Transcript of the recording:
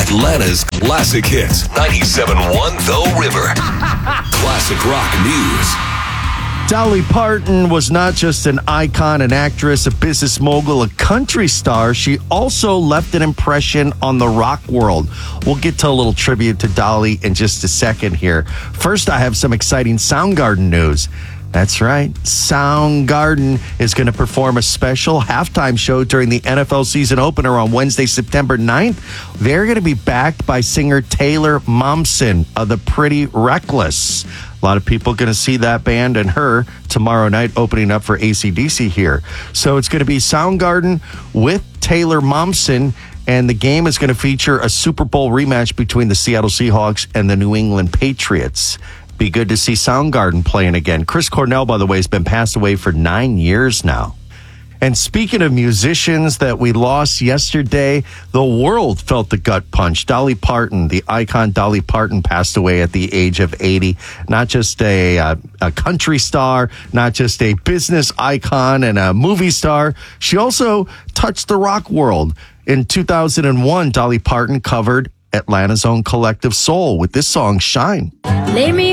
Atlanta's classic hits. 97.1 The River. Classic rock news. Dolly Parton was not just an icon, an actress, a business mogul, a country star. She also left an impression on the rock world. We'll get to a little tribute to Dolly in just a second here. First, I have some exciting Soundgarden news. That's right. Soundgarden is going to perform a special halftime show during the NFL season opener on Wednesday, September 9th. They're going to be backed by singer Taylor Momsen of the Pretty Reckless. A lot of people going to see that band and her tomorrow night opening up for AC/DC here. So it's going to be Soundgarden with Taylor Momsen, and the game is going to feature a Super Bowl rematch between the Seattle Seahawks and the New England Patriots. Be good to see Soundgarden playing again. Chris Cornell, by the way, has been passed away for 9 years now. And speaking of musicians that we lost yesterday, the world felt the gut punch. Dolly Parton, the icon Dolly Parton, passed away at the age of 80. Not just a country star, not just a business icon and a movie star. She also touched the rock world. In 2001, Dolly Parton covered Atlanta's own Collective Soul with this song, Shine. Lay me